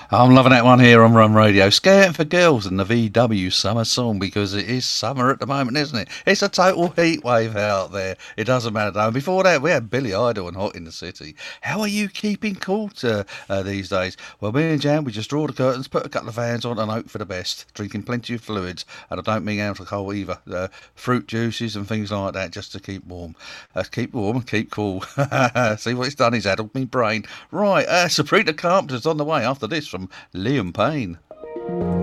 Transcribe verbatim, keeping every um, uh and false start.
I'm loving that one here on Run Radio. Scouting for Girls and the V W Summer Song, because it is summer at the moment, isn't it? It's a total heat wave out there. It doesn't matter though. Before that, we had Billy Idol and Hot in the City. How are you keeping cool to, uh, these days? Well, me and Jan, we just draw the curtains, put a couple of fans on and hope for the best. Drinking plenty of fluids, and I don't mean alcohol either. Uh, fruit juices and things like that, just to keep warm. Uh, keep warm and keep cool. See what it's done? It's addled me brain. Right, uh, Sabrina Carpenter's on the way after this from Liam Payne.